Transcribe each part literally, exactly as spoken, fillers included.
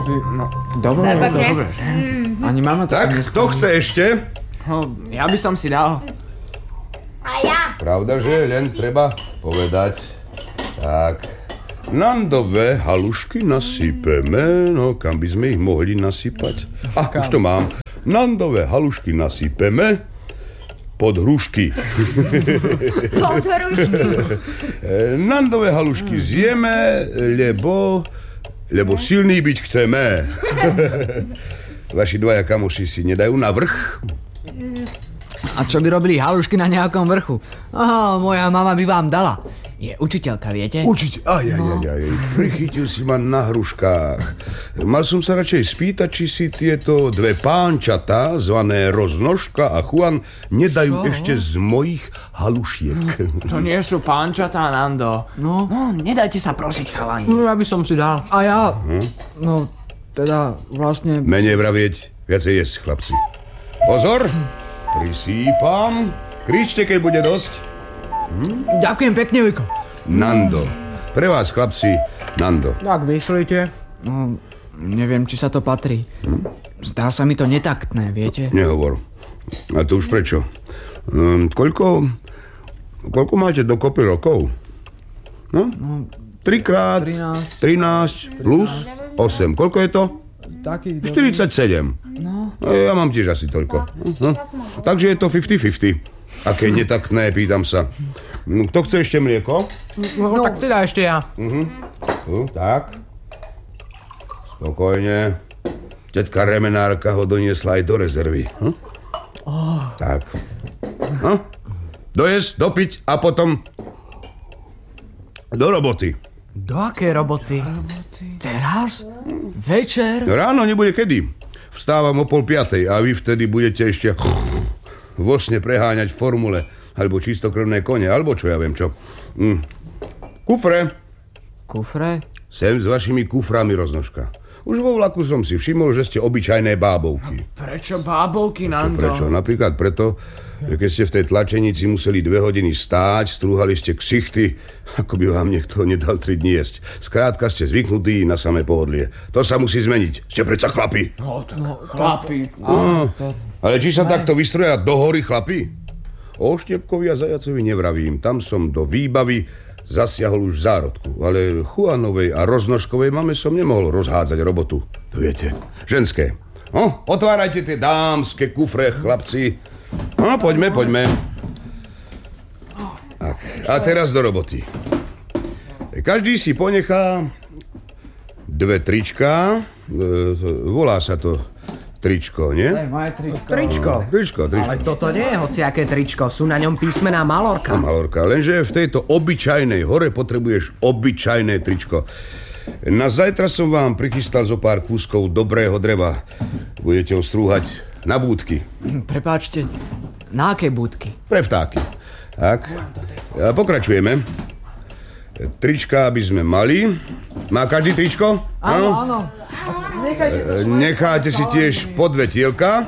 chlapi. No, dobre, dobre, dobre, že? Mm-hmm. Ani mama to tak, kto chce ešte? No, ja by som si dal. A ja. Pravda, že len treba povedať. Tak, Nandové halušky nasypeme. No, kam by sme ich mohli nasypať? Ah, už to mám. Nandové halušky nasypeme pod hrušky. Pod hrušky. Nandové halušky zjeme, lebo... lebo silný byť chceme. Vaši dvaja kamoši si nedajú na vrch? A čo by robili halušky na nejakom vrchu? Aha, moja mama by vám dala. Je učiteľka, viete? Učiteľ, aj, aj, aj, aj. Prichytil si ma na hruškách. Mal som sa radšej spýtať, či si tieto dve pánčatá, zvané Roznožka a Juan, nedajú čo? Ešte z mojich halušiek. To nie sú pánčatá, Nando. No, no nedajte sa prosiť, chalani. No, ja by som si dal. A ja, hm? no, teda vlastne... Menej vravieť, viacej jesť, chlapci. Pozor, prisýpam. Kričte, keď bude dosť. Hm? Ďakujem pekne, Vujko. Nando. Pre vás, chlapci, Nando. Tak myslíte? No, neviem, či sa to patrí. Hm? Zdá sa mi to netaktné, viete? Nehovor. A to už prečo? Um, koľko... Koľko máte dokopy rokov? No? no Trikrát... trinásť plus osem. Koľko je to? Taký... štyridsaťsedem. No. Ja mám tiež asi toľko. No. Takže je to päťdesiat päťdesiat. Aké netaktné, pýtam sa. Kto chce ešte mlieko? No, no tak teda ešte ja. Uh-huh. Uh, tak. Spokojne. Tetka remenárka ho doniesla aj do rezervy. Hm? Oh. Tak. Hm? Dojesť, dopiť a potom do roboty. Do akej roboty? roboty? Teraz? Večer? Ráno nebude kedy. Vstávam o pol piatej a vy vtedy budete ešte... vo sne preháňať v formule, alebo čistokrvné kone, alebo čo ja viem čo. Mm. Kufre. Kufre? Sem s vašimi kuframi, Roznožka. Už vo vlaku som si všimol, že ste obyčajné bábovky. Prečo bábovky, Nando? Prečo? Napríklad preto, že keď ste v tej tlačenici museli dve hodiny stáť, strúhali ste ksichty, ako by vám niekto nedal tri dni jesť. Skrátka ste zvyknutí na samé pohodlie. To sa musí zmeniť. Ste predsa chlapi. No, to, no chlapi. No, ale či sa ne. takto vystroja do hory chlapi? O Štiepkovi a Zajacovi nevravím. Tam som do výbavy zasiahol už v zárodku. Ale Juanovej a Roznožkovej mame som nemohol rozhádzať robotu. To viete. Ženské. No, otvárajte tie dámske kufre, chlapci. No, poďme, poďme. Tak, a teraz do roboty. Každý si ponechá dve trička. Volá sa to tričko, nie? Aj, moje tričko. Tričko. No, tričko, tričko. Ale toto nie je hociaké tričko. Sú na ňom písmená Malorka. No, Malorka, lenže v tejto obyčajnej hore potrebuješ obyčajné tričko. Na zajtra som vám prichystal zo pár kúskov dobrého dreva. Budete ho strúhať na búdky. Prepáčte, na aké búdky? Pre vtáky. Tak, a pokračujeme. Trička by sme mali. Má každý tričko? Áno, áno. Nechajte, Necháte si tiež po dve tielka.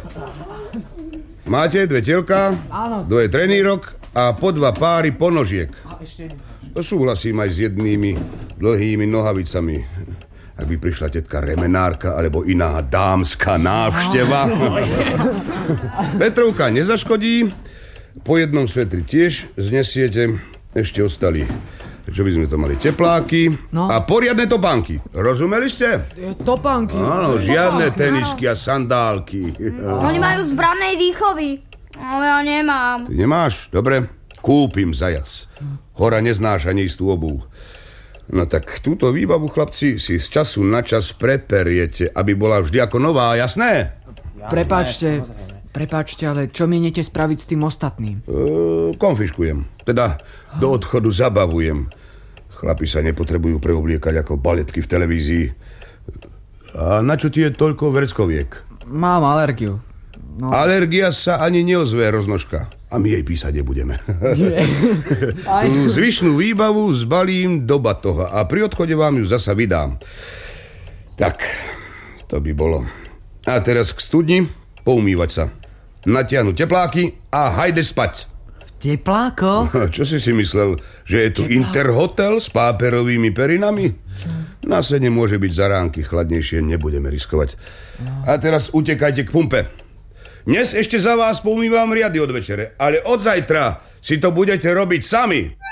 Máte dve tielka? Áno. Dvoje trenírok a po dva páry ponožiek. Súhlasím aj s jednými dlhými nohavicami. Ak by prišla tetka remenárka alebo iná dámska návšteva. Petrovka nezaškodí. Po jednom svetri tiež znesiete. Ešte ostali. Čo by sme to mali? Tepláky no. a poriadne topánky. Rozumeli ste? Topánky. Áno, žiadne tenisky a sandálky. Oni majú zbranej výchovy, ale ja nemám. Ty nemáš? Dobre, kúpim, zajac. Hora neznáša neistú obuv. No tak túto výbavu, chlapci, si z času na čas preperiete, aby bola vždy ako nová, jasné? jasné prepáčte, prepáčte, ale čo mienite spraviť s tým ostatným? E, konfiškujem. Teda do odchodu zabavujem. Chlapi sa nepotrebujú preobliekať ako baletky v televízii. A na čo ti je toľko vreckoviek? Mám alergiu. No. Alergia sa ani neozve, Roznožka. A my jej písať nebudeme. Tú zvyšnú výbavu zbalím do batoha a pri odchode vám ju zasa vydám. Tak, to by bolo. A teraz k studni, poumývať sa. Natiahnuť tepláky a hajde spať. Tepláko? Čo si si myslel, že je tu Teplá. Interhotel s páperovými perinami? Čo? Na sene môže byť za ránky chladnejšie, nebudeme riskovať. No. A teraz utekajte k pumpe. Dnes ešte za vás poumývam riady od večere, ale od zajtra si to budete robiť sami.